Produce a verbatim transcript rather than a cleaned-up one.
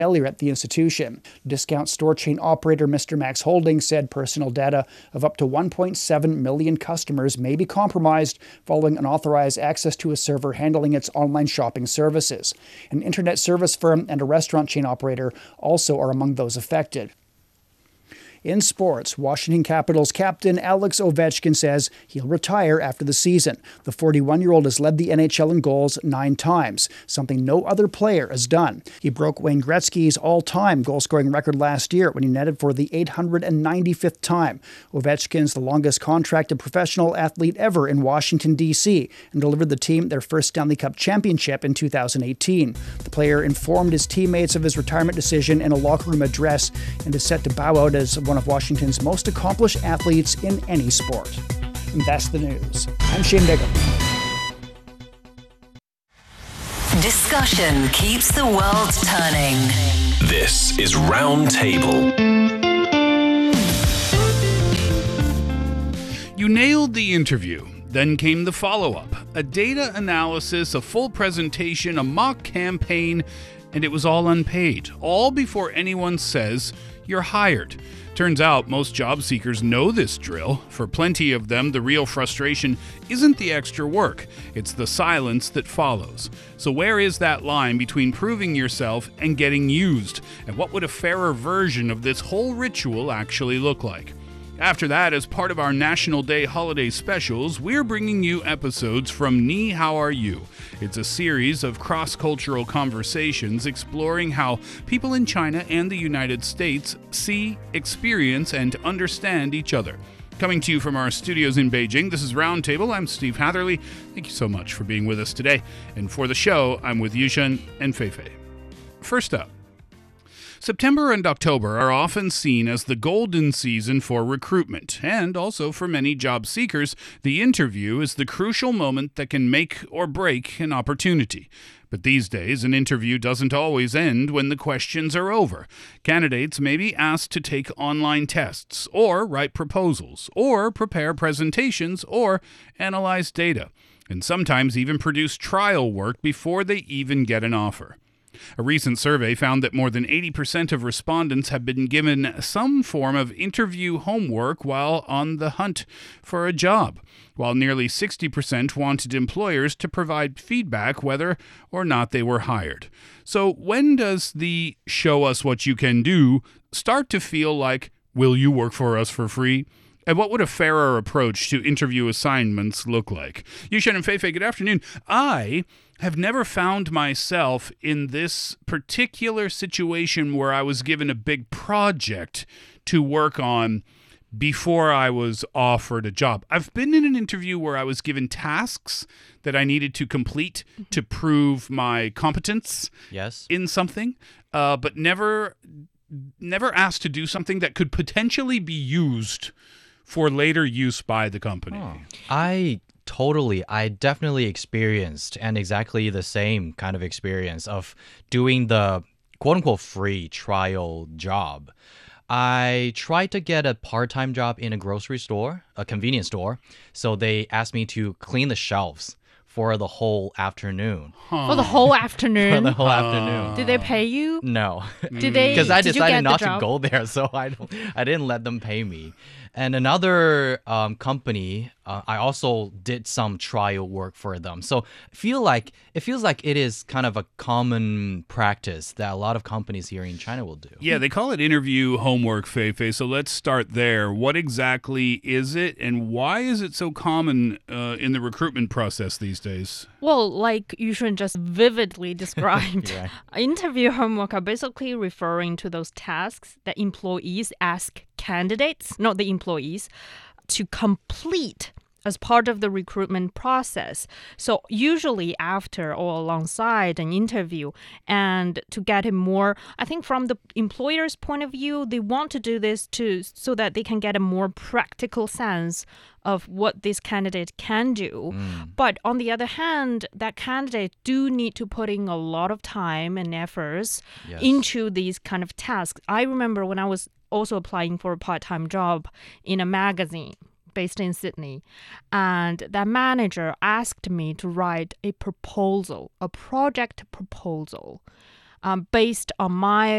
failure at the institution. Discount store chain operator Mister Max Holdings said personal data of up to one point seven million customers may be compromised following unauthorized access to a server handling its online shopping services. An internet service firm and a restaurant chain operator also are among those affected. In sports, Washington Capitals captain Alex Ovechkin says he'll retire after the season. The forty-one-year-old has led the N H L in goals nine times, something no other player has done. He broke Wayne Gretzky's all-time goal-scoring record last year when he netted for the eight hundred ninety-fifth time. Ovechkin's the longest contracted professional athlete ever in Washington, D C, and delivered the team their first Stanley Cup championship in two thousand eighteen. The player informed his teammates of his retirement decision in a locker room address and is set to bow out as one of Washington's most accomplished athletes in any sport. And that's the news. I'm Shane Bigham. Discussion keeps the world turning. This is Roundtable. You nailed the interview. Then came the follow-up, a data analysis, a full presentation, a mock campaign, and it was all unpaid, all before anyone says you're hired. Turns out most job seekers know this drill. For plenty of them, the real frustration isn't the extra work, it's the silence that follows. So where is that line between proving yourself and getting used? And what would a fairer version of this whole ritual actually look like? After that, as part of our National Day holiday specials, we're bringing you episodes from Ni How Are You? It's a series of cross-cultural conversations exploring how people in China and the United States see, experience, and understand each other. Coming to you from our studios in Beijing, this is Roundtable. I'm Steve Hatherley. Thank you so much for being with us today. And for the show, I'm with Yushen and Feifei. First up, September and October are often seen as the golden season for recruitment, and also for many job seekers, the interview is the crucial moment that can make or break an opportunity. But these days, an interview doesn't always end when the questions are over. Candidates may be asked to take online tests, or write proposals, or prepare presentations, or analyze data, and sometimes even produce trial work before they even get an offer. A recent survey found that more than eighty percent of respondents have been given some form of interview homework while on the hunt for a job, while nearly sixty percent wanted employers to provide feedback whether or not they were hired. So when does the show us what you can do start to feel like, will you work for us for free? And what would a fairer approach to interview assignments look like? Yushen and Feifei, good afternoon. I have never found myself in this particular situation where I was given a big project to work on before I was offered a job. I've been in an interview where I was given tasks that I needed to complete to prove my competence yes. in something, uh, but never, never asked to do something that could potentially be used for later use by the company. Oh. I totally, I definitely experienced and exactly the same kind of experience of doing the quote-unquote free trial job. I tried to get a part-time job in a grocery store, a convenience store, so they asked me to clean the shelves for the whole afternoon. Huh. For the whole afternoon? For the whole Uh, afternoon. Did they pay you? No. Did they? Because I did you decided get not the to job? go there, so I don't. I didn't let them pay me. And another um, company, uh, I also did some trial work for them. So I feel like it feels like it is kind of a common practice that a lot of companies here in China will do. Yeah, they call it interview homework, Feifei. So let's start there. What exactly is it, and why is it so common uh, in the recruitment process these days? Well, like Yushen just vividly described, Right. interview homework are basically referring to those tasks that employees ask candidates, not the employees, to complete as part of the recruitment process. So usually after or alongside an interview, and to get it more, I think from the employer's point of view, they want to do this to so that they can get a more practical sense of what this candidate can do. Mm. But on the other hand, that candidate do need to put in a lot of time and efforts Yes. into these kind of tasks. I remember when I was also applying for a part-time job in a magazine based in Sydney, and that manager asked me to write a proposal, a project proposal, um, based on my